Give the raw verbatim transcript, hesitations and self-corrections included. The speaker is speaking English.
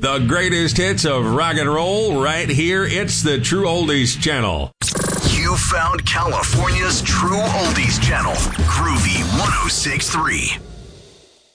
The greatest hits of rock and roll right here. It's the True Oldies Channel. You found California's True Oldies Channel, Groovy one oh six point three.